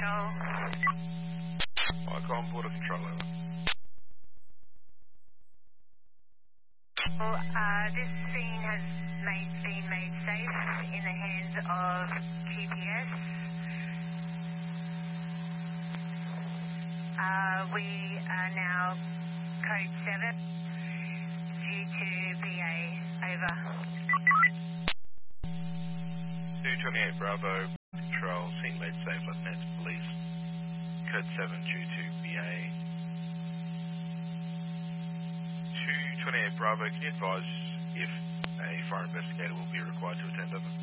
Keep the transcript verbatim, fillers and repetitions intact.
Control. Icon Border Control, over. Well, uh, this scene has made, been made safe in the hands of G P S. Uh, we are now code seven due to B A, over. two twenty-eight Bravo Control, scene made safe, Lieutenant Police, code seven due to B A. two twenty-eight Bravo, can you advise if a fire investigator will be required to attend, over?